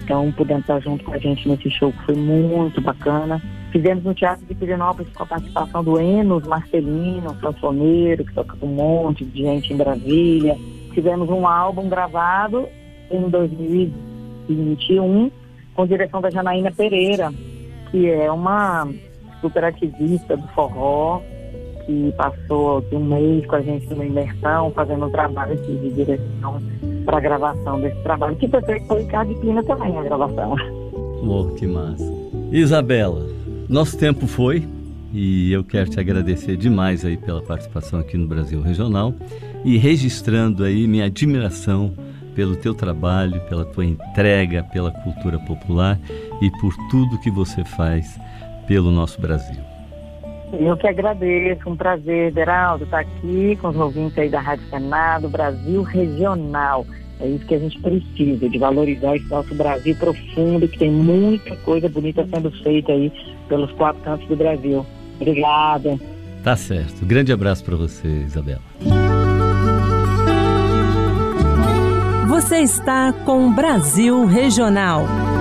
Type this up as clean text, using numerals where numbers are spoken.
Então, pudendo estar junto com a gente nesse show, que foi muito bacana. Fizemos no Teatro de Pirenópolis com a participação do Enos Marcelino, um sanfoneiro, que toca com um monte de gente em Brasília. Tivemos um álbum gravado em 2021, com direção da Janaína Pereira, que é uma super ativista do forró, que passou um mês com a gente numa imersão, fazendo um trabalho de direção para a gravação desse trabalho, que foi feito por Ricardo e Pina também, a gravação. Oh, que massa. Isabela, nosso tempo foi e eu quero te agradecer demais aí pela participação aqui no Brasil Regional e registrando aí minha admiração pelo teu trabalho, pela tua entrega, pela cultura popular e por tudo que você faz pelo nosso Brasil. Eu que agradeço, um prazer, Beraldo, estar aqui com os ouvintes aí da Rádio Senado, Brasil Regional. É isso que a gente precisa, de valorizar esse nosso Brasil profundo, que tem muita coisa bonita sendo feita aí pelos 4 cantos do Brasil. Obrigada. Tá certo. Grande abraço para você, Isabela. Você está com Brasil Regional.